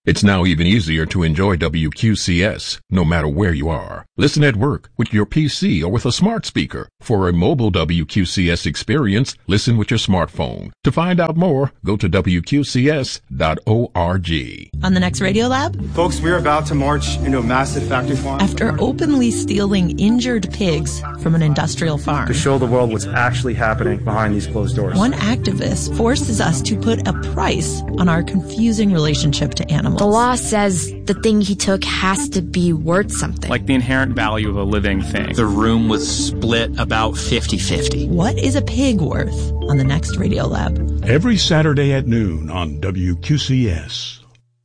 It's now even easier to enjoy WQCS, no matter where you are. Listen at work, with your PC, or with a smart speaker. For a mobile WQCS experience, listen with your smartphone. To find out more, go to WQCS.org. On the next Radio Lab? Folks, we're about to march into a massive factory farm. After openly stealing injured pigs from an industrial farm. To show the world what's actually happening behind these closed doors. One activist forces us to put a price on our confusing relationship to animals. The law says the thing he took has to be worth something. Like the inherent value of a living thing. The room was split about 50-50. What is a pig worth on the next Radio Lab? Every Saturday at noon on WQCS.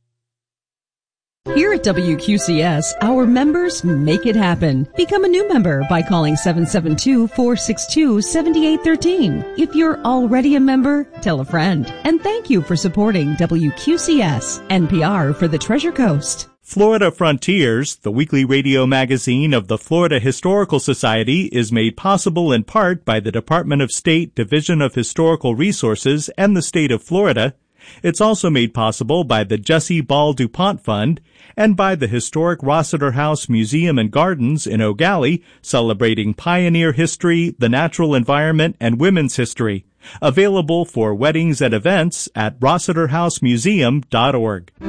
Here at WQCS, our members make it happen. Become a new member by calling 772-462-7813. If you're already a member, tell a friend. And thank you for supporting WQCS, NPR for the Treasure Coast. Florida Frontiers, the weekly radio magazine of the Florida Historical Society, is made possible in part by the Department of State Division of Historical Resources and the state of Florida. It's also made possible by the Jesse Ball DuPont Fund and by the historic Rossiter House Museum and Gardens in Eau Gallie, celebrating pioneer history, the natural environment, and women's history. Available for weddings and events at RossiterHouseMuseum.org.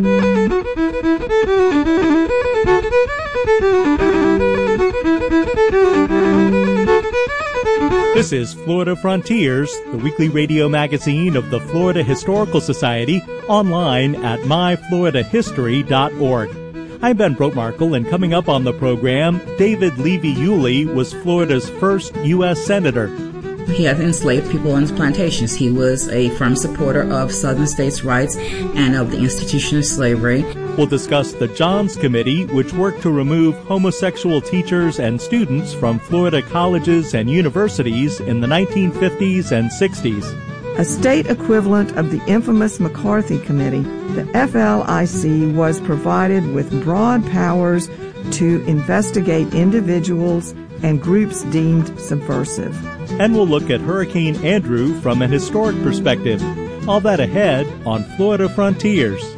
This is Florida Frontiers, the weekly radio magazine of the Florida Historical Society, online at myfloridahistory.org. I'm Ben Brotmarkle, and coming up on the program, David Levy-Yulee was Florida's first U.S. Senator. He had enslaved people on his plantations. He was a firm supporter of Southern states' rights and of the institution of slavery. We'll discuss the Johns Committee, which worked to remove homosexual teachers and students from Florida colleges and universities in the 1950s and 60s. A state equivalent of the infamous McCarthy Committee, the FLIC was provided with broad powers to investigate individuals and groups deemed subversive. And we'll look at Hurricane Andrew from an historic perspective. All that ahead on Florida Frontiers.